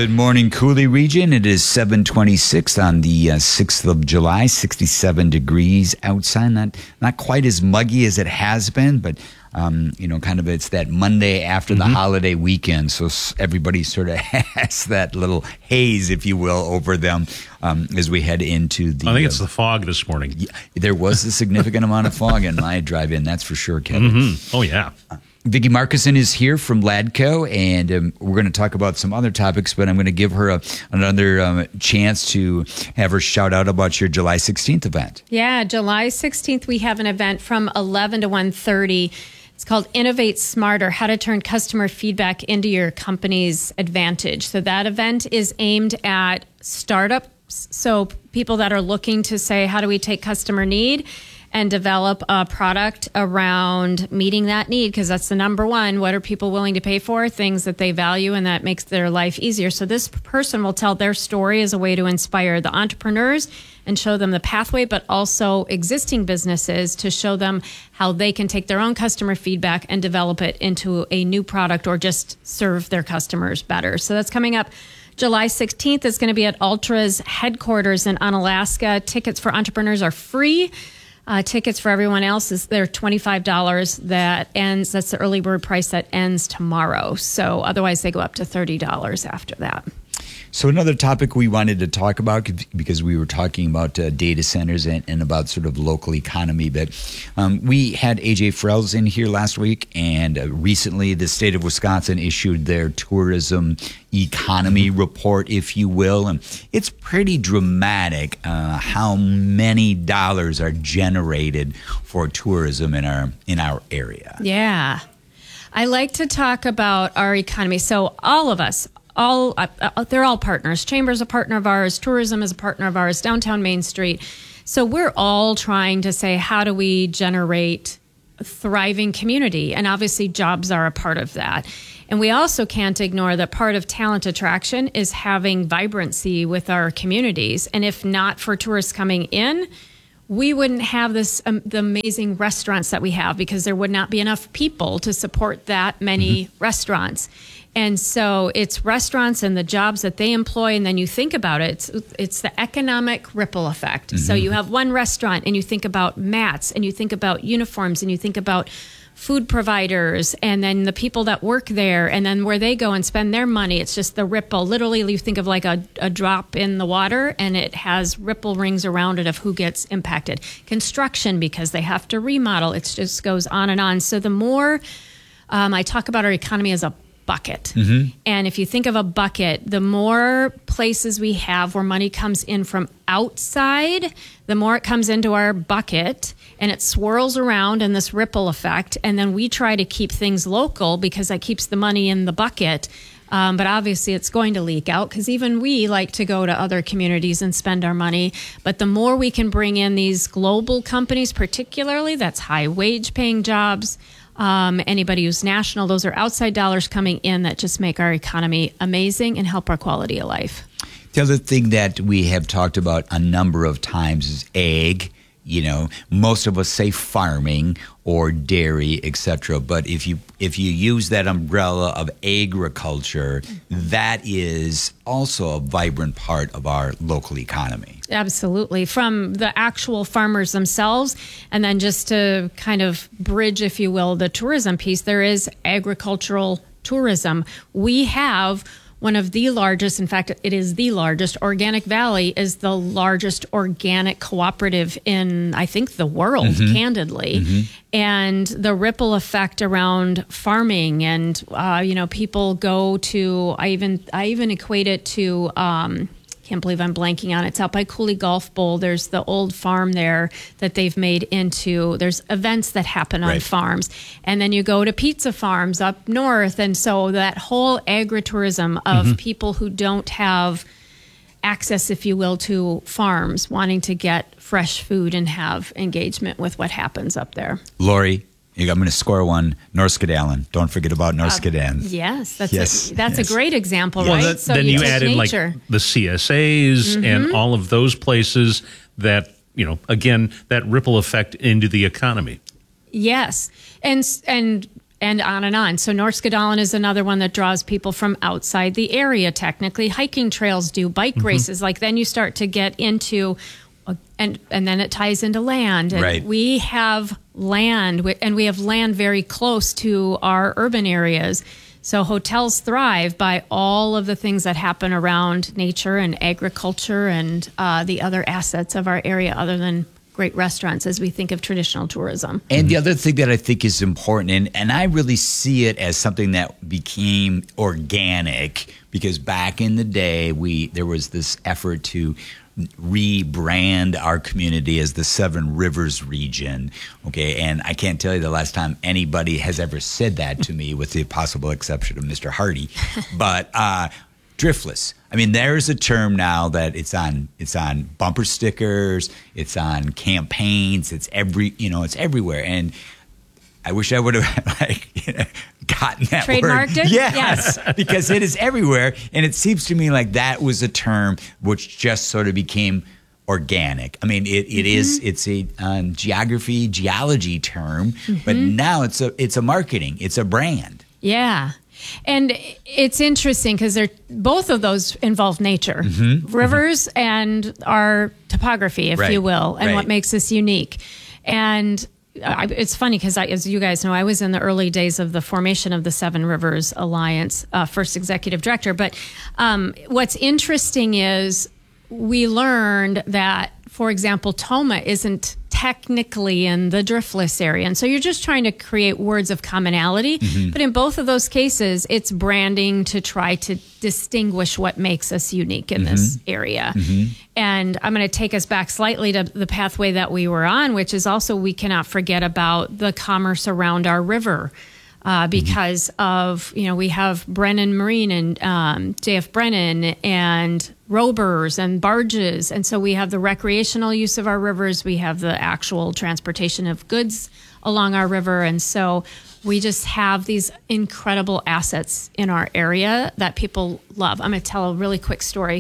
Good morning, Cooley region. It is 7:26 on the 6th of July, 67 degrees outside. Not quite as muggy as it has been, but kind of it's that Monday after the holiday weekend. So everybody sort of has that little haze, if you will, over them as we head into the... I think it's the fog this morning. Yeah, there was a significant amount of fog in my drive-in, that's for sure, Kevin. Mm-hmm. Oh, yeah. Vicki Markuson is here from LADCO, and we're going to talk about some other topics, but I'm going to give her another chance to have her shout out about your July 16th event. Yeah, July 16th, we have an event from 11 to 1:30. It's called Innovate Smarter, How to Turn Customer Feedback into Your Company's Advantage. So that event is aimed at startups, so people that are looking to say, how do we take customer need and develop a product around meeting that need, because that's the number one. What are people willing to pay for? Things that they value and that makes their life easier. So this person will tell their story as a way to inspire the entrepreneurs and show them the pathway, but also existing businesses to show them how they can take their own customer feedback and develop it into a new product or just serve their customers better. So that's coming up July 16th. It's going to be at Ultra's headquarters in Unalaska. Tickets for entrepreneurs are free. Tickets for everyone else they're $25. That's the early bird price that ends tomorrow. So otherwise they go up to $30 after that. So another topic we wanted to talk about, because we were talking about data centers and about sort of local economy, but we had AJ Frells in here last week, and recently the state of Wisconsin issued their tourism economy report, if you will, and it's pretty dramatic how many dollars are generated for tourism in our area. Yeah. I like to talk about our economy. So all of us, they're all partners. Chamber's a partner of ours. Tourism is a partner of ours. Downtown Main Street. So we're all trying to say, how do we generate a thriving community? And obviously jobs are a part of that. And we also can't ignore that part of talent attraction is having vibrancy with our communities. And if not for tourists coming in, we wouldn't have the amazing restaurants that we have, because there would not be enough people to support that many restaurants. And so it's restaurants and the jobs that they employ. And then you think about it, it's the economic ripple effect. Mm-hmm. So you have one restaurant and you think about mats and you think about uniforms and you think about food providers and then the people that work there and then where they go and spend their money. It's just the ripple. Literally, you think of like a drop in the water and it has ripple rings around it of who gets impacted. Construction, because they have to remodel. It just goes on and on. So the more I talk about our economy as a bucket. Mm-hmm. And if you think of a bucket, the more places we have where money comes in from outside, the more it comes into our bucket and it swirls around in this ripple effect. And then we try to keep things local because that keeps the money in the bucket. But obviously it's going to leak out because even we like to go to other communities and spend our money. But the more we can bring in these global companies, particularly, that's high wage paying jobs. Anybody who's national, those are outside dollars coming in that just make our economy amazing and help our quality of life. The other thing that we have talked about a number of times is ag. You know, most of us say farming or dairy, etc. But if you use that umbrella of agriculture, that is also a vibrant part of our local economy. Absolutely. From the actual farmers themselves, and then just to kind of bridge, if you will, the tourism piece, there is agricultural tourism. We have one of the largest, in fact, it is the largest. Organic Valley is the largest organic cooperative in, I think, the world, candidly. Mm-hmm. And the ripple effect around farming and, people go to, I even equate it to, can't believe I'm blanking on it. It's out by Cooley Golf Bowl. There's the old farm there that they've made into, there's events that happen on farms. And then you go to pizza farms up north. And so that whole agritourism of people who don't have access, if you will, to farms, wanting to get fresh food and have engagement with what happens up there. Lori, I'm going to score one. North Skedallen. Don't forget about North Skedallen. Yes, that's a great example, well, right? So then you add in like the CSAs and all of those places that, again, that ripple effect into the economy. Yes, and and on and on. So Norskadalen is another one that draws people from outside the area. Technically, hiking trails do, bike races. Like then you start to get into, and then it ties into land. And Right. we have land, and we have land very close to our urban areas. So hotels thrive by all of the things that happen around nature and agriculture and the other assets of our area, other than great restaurants as we think of traditional tourism. And the other thing that I think is important, and I really see it as something that became organic, because back in the day, there was this effort to rebrand our community as the Seven Rivers region. Okay. And I can't tell you the last time anybody has ever said that to me, with the possible exception of Mr. Hardy. But driftless. I mean, there's a term now that it's on bumper stickers, it's on campaigns, it's everywhere. And I wish I would have gotten that Trademarked word. it? Yes, because it is everywhere. And it seems to me like that was a term which just sort of became organic. I mean, it's a geology term, but now it's a marketing, it's a brand. Yeah. And it's interesting because both of those involve nature, rivers and our topography, if you will, and what makes us unique. And it's funny because, as you guys know, I was in the early days of the formation of the Seven Rivers Alliance, first executive director. But what's interesting is we learned that, for example, Tomah isn't technically in the driftless area. And so you're just trying to create words of commonality. But in both of those cases, it's branding to try to distinguish what makes us unique in this area. And I'm going to take us back slightly to the pathway that we were on, which is also, we cannot forget about the commerce around our river. Because of, we have Brennan Marine and JF Brennan and rowers and barges. And so we have the recreational use of our rivers. We have the actual transportation of goods along our river. And so we just have these incredible assets in our area that people love. I'm going to tell a really quick story.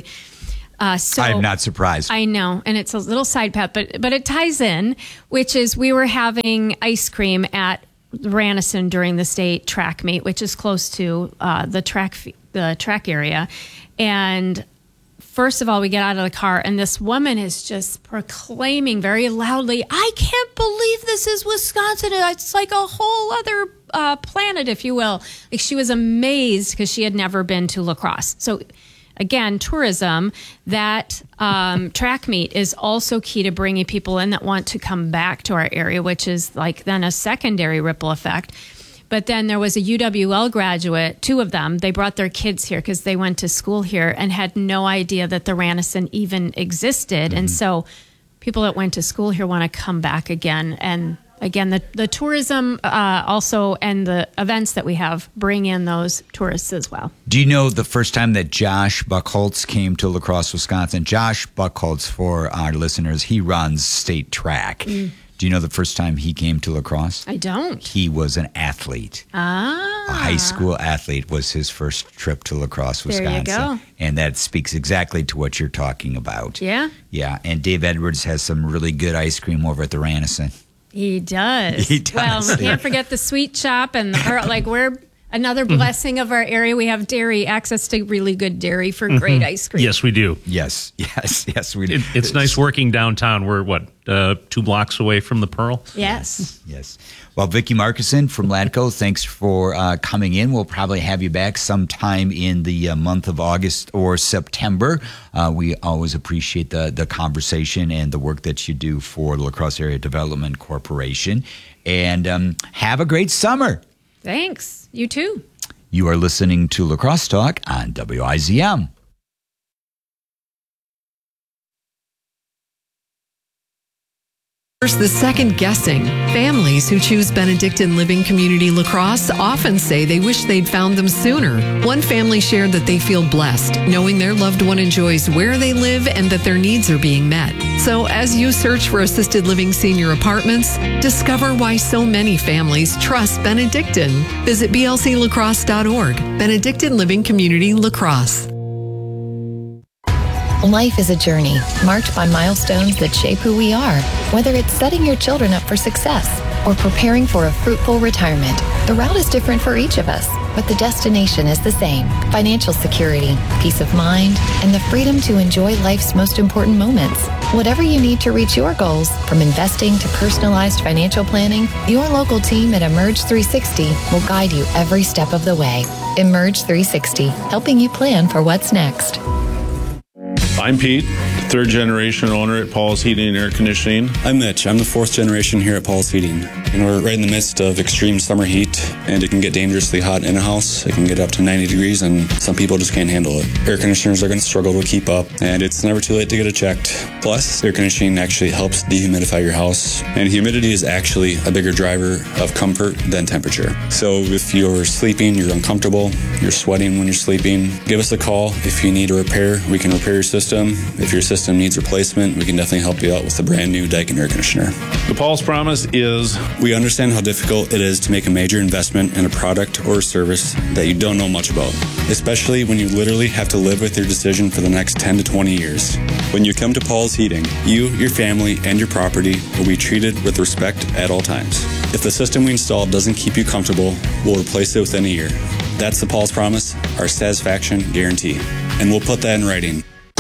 I'm not surprised. I know, and it's a little side path, but it ties in, which is we were having ice cream at Ranison during the state track meet, which is close to the track area. And first of all, we get out of the car, and this woman is just proclaiming very loudly, "I can't believe this is Wisconsin. It's like a whole other planet, if you will." Like, she was amazed because she had never been to La Crosse. So again, tourism, that track meet is also key to bringing people in that want to come back to our area, which is like then a secondary ripple effect. But then there was a UWL graduate, 2 of them. They brought their kids here because they went to school here and had no idea that the Ranison even existed. And so people that went to school here want to come back again. And again, the tourism also and the events that we have bring in those tourists as well. Do you know the first time that Josh Buckholtz came to La Crosse, Wisconsin? Josh Buckholtz, for our listeners, he runs state track. Do you know the first time he came to La Crosse? I don't. He was an athlete. A high school athlete was his first trip to La Crosse, Wisconsin. There you go. And that speaks exactly to what you're talking about. Yeah? Yeah, and Dave Edwards has some really good ice cream over at the Ranison. He does. He does. Well, we can't forget the sweet shop, and we're another blessing of our area. We have dairy, access to really good dairy for great ice cream. Yes, we do. Yes, we do. It's nice working downtown. We're 2 blocks away from the Pearl. Yes. Yes. Well, Vicki Markison from LADCO, thanks for coming in. We'll probably have you back sometime in the month of August or September. We always appreciate the conversation and the work that you do for the La Crosse Area Development Corporation. And have a great summer. Thanks. You too. You are listening to La Crosse Talk on WIZM. The second guessing. Families who choose Benedictine Living Community La Crosse often say they wish they'd found them sooner. One family shared that they feel blessed, knowing their loved one enjoys where they live and that their needs are being met. So as you search for assisted living senior apartments, discover why so many families trust Benedictine. Visit blclacrosse.org. Benedictine Living Community La Crosse. Life is a journey marked by milestones that shape who we are, whether it's setting your children up for success, or preparing for a fruitful retirement. The route is different for each of us, but the destination is the same. Financial security, peace of mind, and the freedom to enjoy life's most important moments. Whatever you need to reach your goals, from investing to personalized financial planning, your local team at Emerge 360 will guide you every step of the way. Emerge 360, helping you plan for what's next. I'm Pete, third generation owner at Paul's Heating and Air Conditioning. I'm Mitch. I'm the fourth generation here at Paul's Heating. And we're right in the midst of extreme summer heat, and it can get dangerously hot in a house. It can get up to 90 degrees, and some people just can't handle it. Air conditioners are going to struggle to keep up, and it's never too late to get it checked. Plus, air conditioning actually helps dehumidify your house, and humidity is actually a bigger driver of comfort than temperature. So if you're sleeping, you're uncomfortable, you're sweating when you're sleeping, give us a call. If you need a repair, we can repair your system. If your system needs replacement, we can definitely help you out with a brand new Daikin air conditioner. The Paul's promise is we understand how difficult it is to make a major investment in a product or a service that you don't know much about, especially when you literally have to live with your decision for the next 10 to 20 years. When you come to Paul's Heating, you, your family, and your property will be treated with respect at all times. If the system we installed doesn't keep you comfortable, we'll replace it within a year. That's the Paul's promise, our satisfaction guarantee. And we'll put that in writing.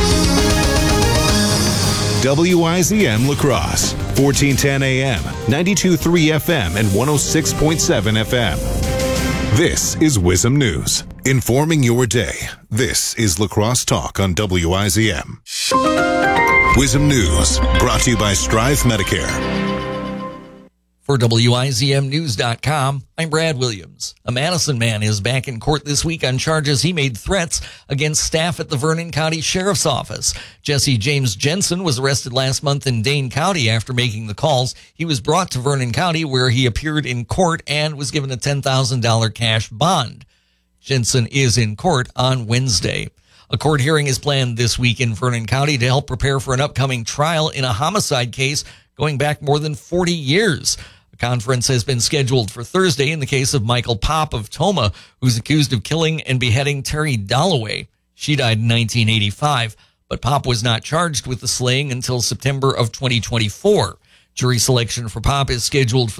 WIZM La Crosse, 1410 AM, 92.3 FM, and 106.7 FM. This is WIZM News, informing your day. This is La Crosse Talk on WIZM. WIZM News, brought to you by Strive Medicare. For WIZMnews.com, I'm Brad Williams. A Madison man is back in court this week on charges he made threats against staff at the Vernon County Sheriff's Office. Jesse James Jensen was arrested last month in Dane County after making the calls. He was brought to Vernon County, where he appeared in court and was given a $10,000 cash bond. Jensen is in court on Wednesday. A court hearing is planned this week in Vernon County to help prepare for an upcoming trial in a homicide case going back more than 40 years. A conference has been scheduled for Thursday in the case of Michael Popp of Tomah, who's accused of killing and beheading Terry Dalloway. She died in 1985, but Popp was not charged with the slaying until September of 2024. Jury selection for Popp is scheduled for